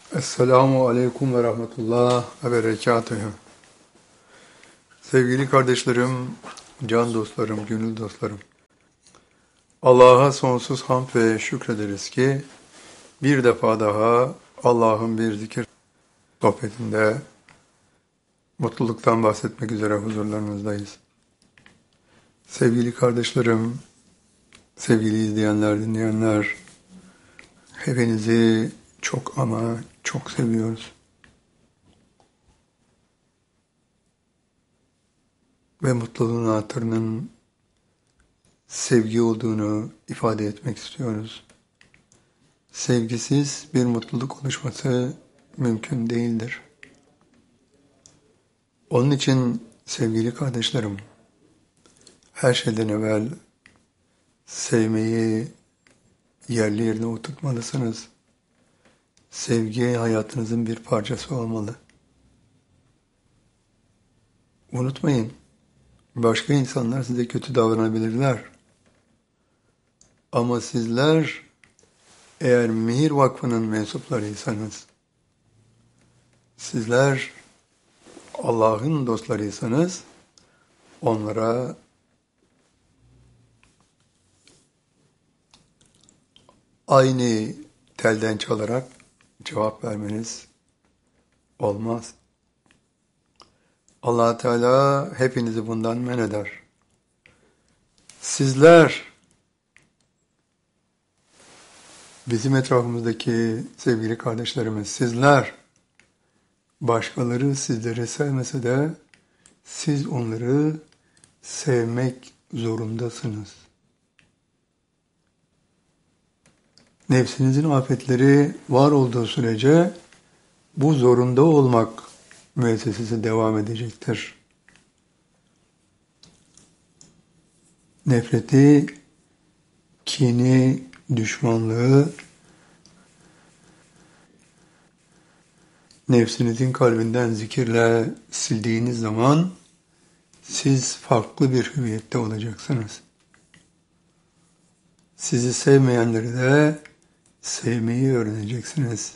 Esselamu Aleyküm ve Rahmetullah ve Berekatühü. Sevgili kardeşlerim, can dostlarım, gönül dostlarım. Allah'a sonsuz hamd ve şükrederiz ki bir defa daha Allah'ın bir zikir sohbetinde mutluluktan bahsetmek üzere huzurlarınızdayız. Sevgili kardeşlerim, sevgili izleyenler, dinleyenler, hepinizi çok ama çok seviyoruz. Ve mutluluğun anahtarının sevgi olduğunu ifade etmek istiyoruz. Sevgisiz bir mutluluk oluşması mümkün değildir. Onun için sevgili kardeşlerim, her şeyden evvel sevmeyi yerli yerine oturtmalısınız. Sevgi hayatınızın bir parçası olmalı. Unutmayın, başka insanlar size kötü davranabilirler. Ama sizler eğer Mihir Vakfı'nın mensuplarıysanız, sizler Allah'ın dostlarıysanız, onlara aynı telden çalarak cevap vermeniz olmaz. Allah Teala hepinizi bundan men eder. Sizler, bizim etrafımızdaki sevgili kardeşlerimiz, sizler, başkaları sizleri sevmese de siz onları sevmek zorundasınız. Nefsinizin afetleri var olduğu sürece bu zorunda olmak müessesesi devam edecektir. Nefreti, kini, düşmanlığı nefsinizin kalbinden zikirle sildiğiniz zaman siz farklı bir hüviyette olacaksınız. Sizi sevmeyenleri de sevmeyi öğreneceksiniz.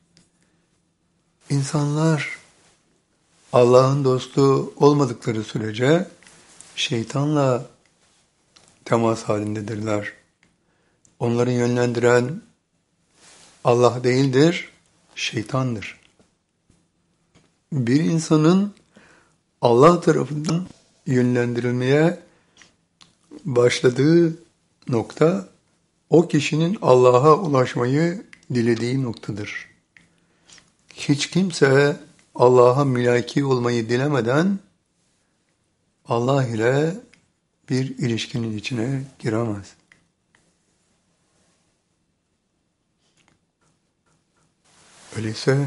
İnsanlar Allah'ın dostu olmadıkları sürece şeytanla temas halindedirler. Onları yönlendiren Allah değildir, şeytandır. Bir insanın Allah tarafından yönlendirilmeye başladığı nokta, o kişinin Allah'a ulaşmayı dilediği noktadır. Hiç kimse Allah'a mülaki olmayı dilemeden Allah ile bir ilişkinin içine giremez. Öyleyse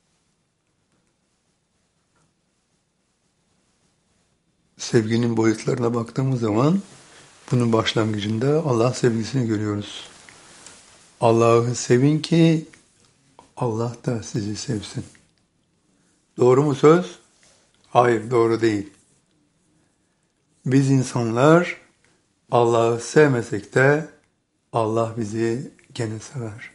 sevginin boyutlarına baktığımız zaman bunun başlangıcında Allah sevgisini görüyoruz. Allah'ı sevin ki Allah da sizi sevsin. Doğru mu söz? Hayır, doğru değil. Biz insanlar Allah'ı sevmesek de Allah bizi gene sever.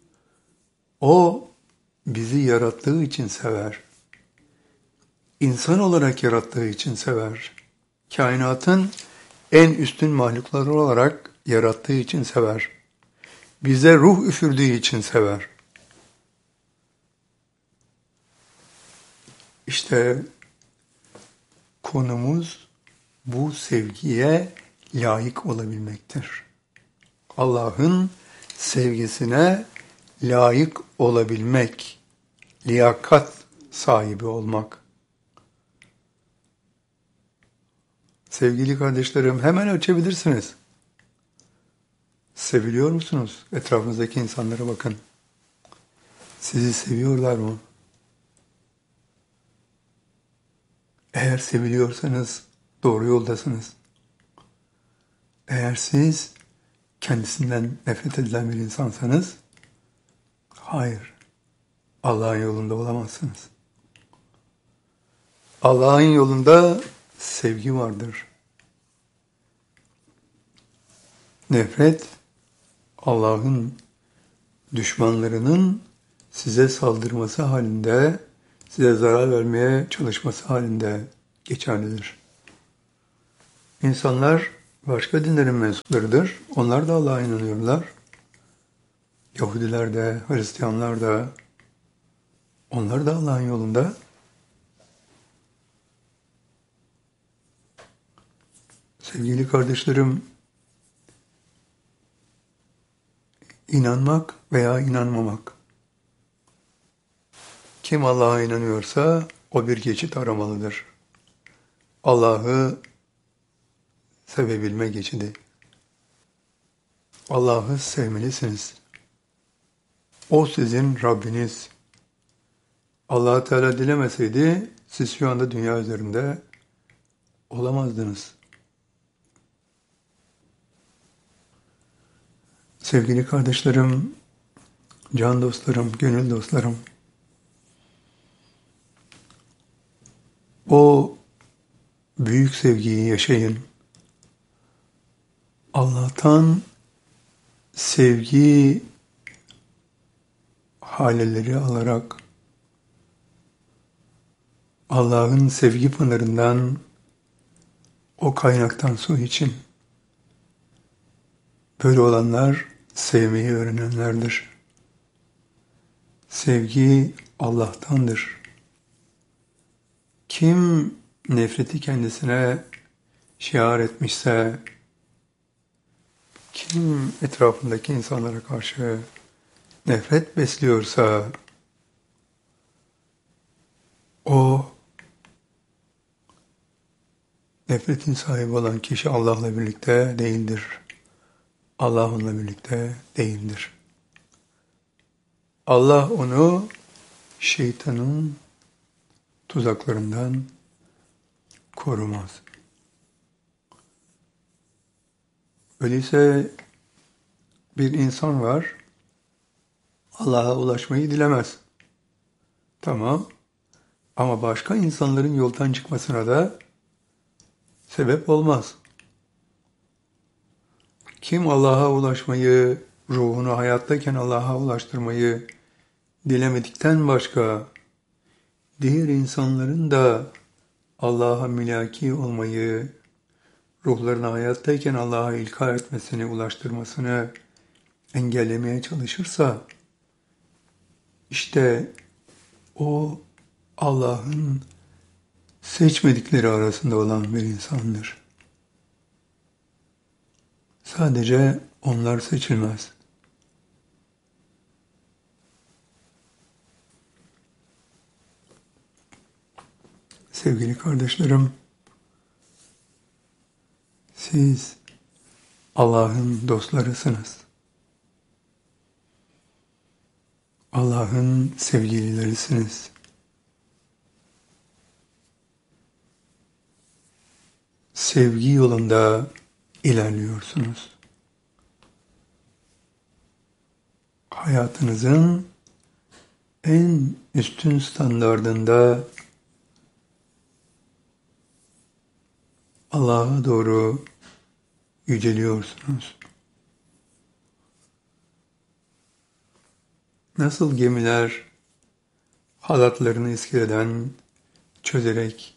O bizi yarattığı için sever. İnsan olarak yarattığı için sever. Kainatın en üstün mahlukları olarak yarattığı için sever. Bize ruh üfürdüğü için sever. İşte konumuz bu sevgiye layık olabilmektir. Allah'ın sevgisine layık olabilmek, liyakat sahibi olmak. Sevgili kardeşlerim, hemen ölçebilirsiniz. Seviliyor musunuz? Etrafınızdaki insanlara bakın. Sizi seviyorlar mı? Eğer seviliyorsanız doğru yoldasınız. Eğer siz kendisinden nefret edilen bir insansanız, hayır, Allah'ın yolunda olamazsınız. Allah'ın yolunda sevgi vardır. Nefret, Allah'ın düşmanlarının size saldırması halinde, size zarar vermeye çalışması halinde geçerlidir. İnsanlar başka dinlerin mensuplarıdır. Onlar da Allah'a inanıyorlar. Yahudiler de, Hristiyanlar da, onlar da Allah'ın yolunda. Sevgili kardeşlerim, inanmak veya inanmamak. Kim Allah'a inanıyorsa o bir geçit aramalıdır. Allah'ı sevebilme geçidi. Allah'ı sevmelisiniz. O sizin Rabbiniz. Allah Teala dilemeseydi siz şu anda dünya üzerinde olamazdınız. Sevgili kardeşlerim, can dostlarım, gönül dostlarım, o büyük sevgiyi yaşayın. Allah'tan sevgi haleleri alarak Allah'ın sevgi pınarından, o kaynaktan su için. Böyle olanlar sevmeyi öğrenenlerdir. Sevgi Allah'tandır. Kim nefreti kendisine şiar etmişse, kim etrafındaki insanlara karşı nefret besliyorsa, o nefretin sahibi olan kişi Allah'la birlikte değildir. Allah onunla birlikte değildir. Allah onu şeytanın tuzaklarından korumaz. Öyleyse bir insan var, Allah'a ulaşmayı dilemez. Tamam, ama başka insanların yoldan çıkmasına da sebep olmaz. Kim Allah'a ulaşmayı, ruhunu hayattayken Allah'a ulaştırmayı dilemedikten başka, diğer insanların da Allah'a mülaki olmayı, ruhlarını hayattayken Allah'a ilka etmesini, ulaştırmasını engellemeye çalışırsa, işte o Allah'ın seçmedikleri arasında olan bir insandır. Sadece onlar seçilmez. Sevgili kardeşlerim, siz Allah'ın dostlarısınız. Allah'ın sevgililerisiniz. Sevgi yolunda ilerliyorsunuz. Hayatınızın en üstün standardında Allah'a doğru yüceliyorsunuz. Nasıl gemiler halatlarını iskeleden çözerek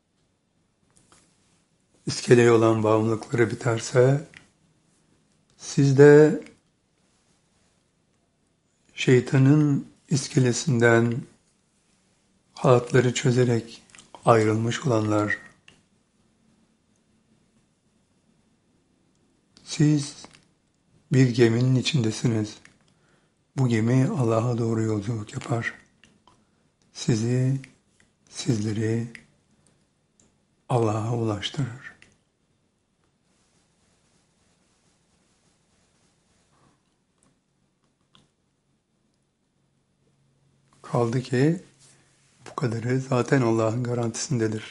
iskeleye olan bağımlılıkları biterse, siz de şeytanın iskelesinden halatları çözerek ayrılmış olanlar, siz bir geminin içindesiniz. Bu gemi Allah'a doğru yolculuk yapar. Sizleri Allah'a ulaştırır. Kaldı ki bu kadarı zaten Allah'ın garantisindedir.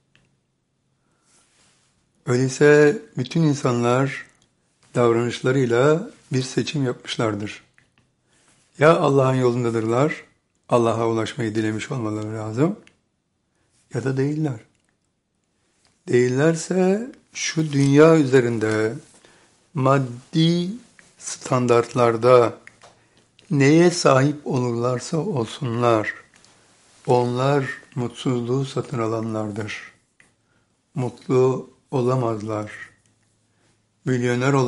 Öyleyse bütün insanlar davranışlarıyla bir seçim yapmışlardır. Ya Allah'ın yolundadırlar, Allah'a ulaşmayı dilemiş olmaları lazım, ya da değiller. Değillerse şu dünya üzerinde maddi standartlarda Neye sahip olurlarsa olsunlar, onlar mutsuzluğu satın alanlardır. Mutlu olamazlar. Milyoner